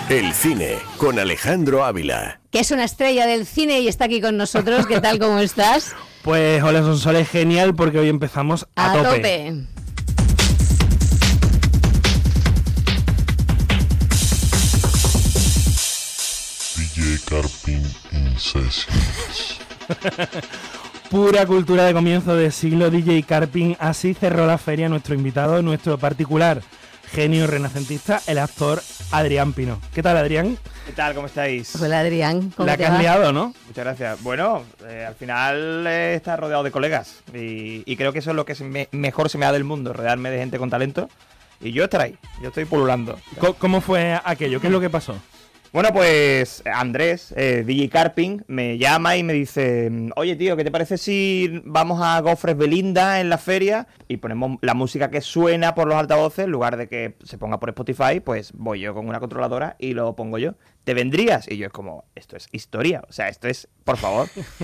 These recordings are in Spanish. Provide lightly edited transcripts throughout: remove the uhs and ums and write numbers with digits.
El cine, con Alejandro Ávila. Que es una estrella del cine y está aquí con nosotros. ¿Qué tal? ¿Cómo estás? Pues hola Sonsoles, genial porque hoy empezamos a tope. DJ Carping in Sessions. Pura cultura de comienzo de siglo, DJ Carping. Así cerró la feria nuestro invitado, nuestro particular genio renacentista, el actor Adrián Pino. ¿Qué tal, Adrián? ¿Qué tal? ¿Cómo estáis? Hola, Adrián. ¿Cómo La te que has va? liado, ¿no? Muchas gracias. Bueno, al final está rodeado de colegas y creo que eso es lo que mejor se me da del mundo, rodearme de gente con talento y yo estar ahí, yo estoy pululando. ¿Cómo fue aquello? ¿Qué es lo que pasó? Bueno, pues Andrés, DJ Carping, me llama y me dice: oye, tío, ¿qué te parece si vamos a Gofres Belinda en la feria y ponemos la música que suena por los altavoces, en lugar de que se ponga por Spotify? Pues voy yo con una controladora y lo pongo yo. ¿Te vendrías? Y yo es como, esto es historia, o sea, esto es, por favor.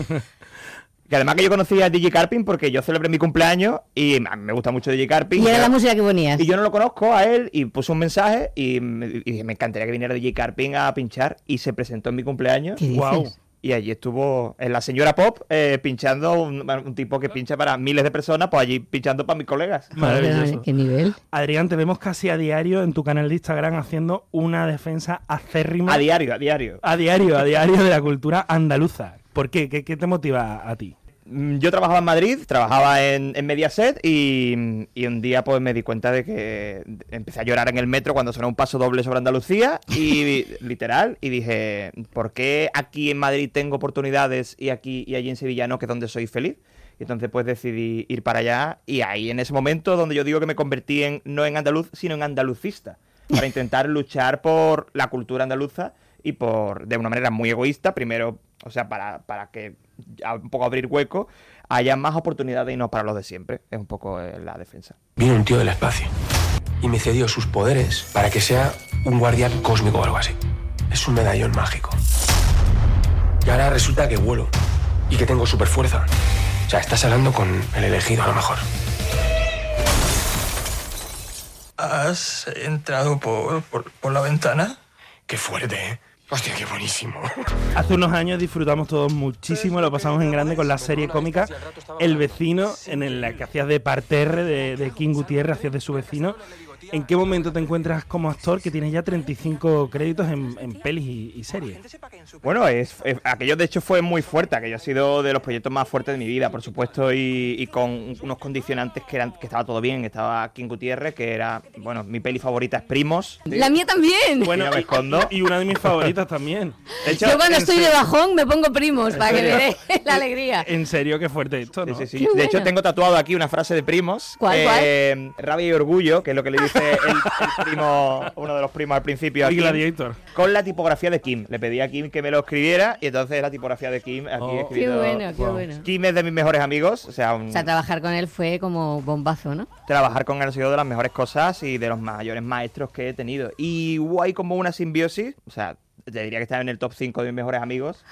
Que además que yo conocí a DJ Carping porque yo celebré mi cumpleaños y a mí me gusta mucho DJ Carping. Y era la música que ponías. Y yo no lo conozco a él y puse un mensaje y dije, me encantaría que viniera DJ Carping a pinchar, y se presentó en mi cumpleaños. ¿Qué dices? Guau. Y allí estuvo en la señora Pop pinchando, un tipo que pincha para miles de personas, pues allí pinchando para mis colegas. Maravilloso. ¿Qué nivel? Adrián, te vemos casi a diario en tu canal de Instagram haciendo una defensa acérrima. A diario, a diario. A diario de la cultura andaluza. ¿Por qué? ¿Qué te motiva a ti? Yo trabajaba en Madrid, trabajaba en Mediaset y un día pues me di cuenta de que empecé a llorar en el metro cuando sonó un paso doble sobre Andalucía y literal, y dije, ¿por qué aquí en Madrid tengo oportunidades y allí en Sevilla no, que es donde soy feliz? Y entonces pues decidí ir para allá, y ahí en ese momento donde yo digo que me convertí no en andaluz, sino en andalucista, para intentar luchar por la cultura andaluza y de una manera muy egoísta, primero, o sea, para que un poco abrir hueco, haya más oportunidades y no para los de siempre. Es un poco la defensa. Vino un tío del espacio y me cedió sus poderes para que sea un guardián cósmico o algo así. Es un medallón mágico. Y ahora resulta que vuelo y que tengo super fuerza. O sea, estás hablando con el elegido a lo mejor. ¿Has entrado por la ventana? Qué fuerte, ¿eh? Hostia, qué buenísimo. Hace unos años disfrutamos todos muchísimo, lo pasamos en grande con la serie cómica El Vecino, en la que hacías de parterre de King Gutiérrez, hacías de su vecino. ¿En qué momento te encuentras como actor que tienes ya 35 créditos en pelis y series? Bueno, aquello de hecho fue muy fuerte, aquello ha sido de los proyectos más fuertes de mi vida, por supuesto, y con unos condicionantes que estaba todo bien. Estaba King Gutiérrez, que era, bueno, mi peli favorita es Primos. La mía también. Bueno, no me escondo. y una de mis favoritas también. De hecho, Yo cuando en estoy serio- de bajón me pongo Primos para que serio? veáis la alegría. En serio, qué fuerte esto, ¿no? Sí, sí, Qué sí. De bueno. hecho, tengo tatuado aquí una frase de Primos. ¿Cuál? Rabia y orgullo, que es lo que le dice el primo, uno de los primos al principio. Y Kim, Gladiator. con la tipografía de Kim. Le pedí a Kim que me lo escribiera y entonces la tipografía de Kim aquí Oh. Qué escrito. bueno, qué bueno. Kim es de mis mejores amigos, O sea, trabajar con él fue como bombazo, ¿no? trabajar con él ha sido de las mejores cosas y de los mayores maestros que he tenido. Y hubo ahí como una simbiosis, o sea, te diría que está en el top 5 de mis mejores amigos.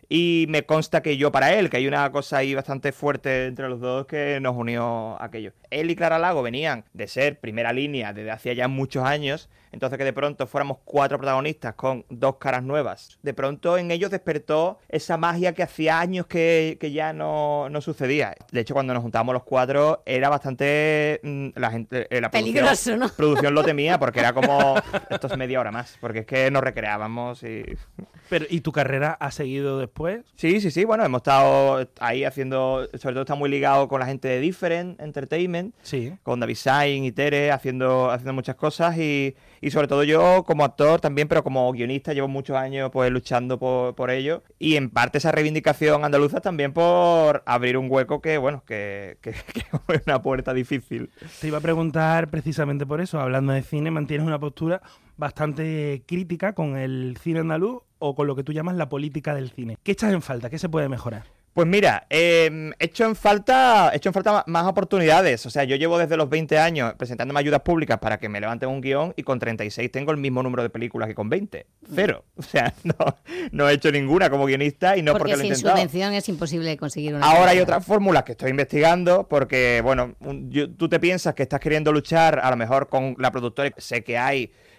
Y me consta que yo para él, que hay una cosa ahí bastante fuerte entre los dos que nos unió aquello. Él y Clara Lago venían de ser primera línea desde hacía ya muchos años, entonces que de pronto fuéramos 4 protagonistas con 2 caras nuevas. De pronto en ellos despertó esa magia que hacía años que ya no sucedía. De hecho, cuando nos juntábamos los 4 era bastante... la gente, la Peligroso, ¿no? producción lo temía porque era como... Esto es media hora más, porque es que nos recreábamos y... Pero, ¿y tu carrera ha seguido después? Sí, bueno, hemos estado ahí haciendo, sobre todo está muy ligado con la gente de Different Entertainment, Sí. con David Sain y Tere, haciendo muchas cosas y sobre todo yo como actor también, pero como guionista llevo muchos años pues luchando por ello, y en parte esa reivindicación andaluza también por abrir un hueco que, bueno, que es una puerta difícil. Te iba a preguntar precisamente por eso, hablando de cine, ¿mantienes una postura bastante crítica con el cine andaluz o con lo que tú llamas la política del cine? ¿Qué echas en falta? ¿Qué se puede mejorar? Pues mira, he hecho en falta más oportunidades. O sea, yo llevo desde los 20 años presentándome ayudas públicas para que me levanten un guión y con 36 tengo el mismo número de películas que con 20. 0. O sea, no he hecho ninguna como guionista y no porque lo he sin intentado. subvención es imposible conseguir una. Ahora hay película. otras fórmulas que estoy investigando porque, bueno, tú te piensas que estás queriendo luchar a lo mejor con la productora. Sé que hay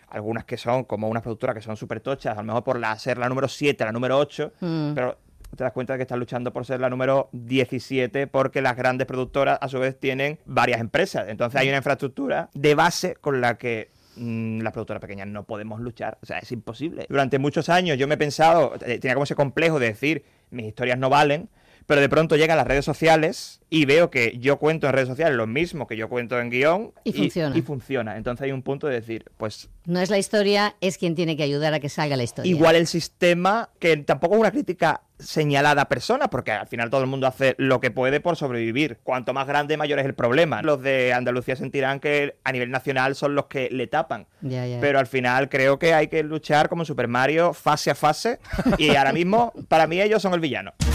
algunas que son como unas productoras que son súper tochas, a lo mejor por ser la número 7, la número 8, pero te das cuenta de que están luchando por ser la número 17 porque las grandes productoras a su vez tienen varias empresas. Entonces hay una infraestructura de base con la que las productoras pequeñas no podemos luchar. O sea, es imposible. Durante muchos años yo me he pensado, tenía como ese complejo de decir, mis historias no valen, pero de pronto llegan las redes sociales y veo que yo cuento en redes sociales lo mismo que yo cuento en guión y funciona. Entonces hay un punto de decir, pues... No es la historia, es quien tiene que ayudar a que salga la historia. Igual el sistema, que tampoco es una crítica señalada a personas, porque al final todo el mundo hace lo que puede por sobrevivir. Cuanto más grande, mayor es el problema. Los de Andalucía sentirán que a nivel nacional son los que le tapan. Ya. Pero al final creo que hay que luchar como en Super Mario, fase a fase, y ahora mismo, para mí, ellos son el villano.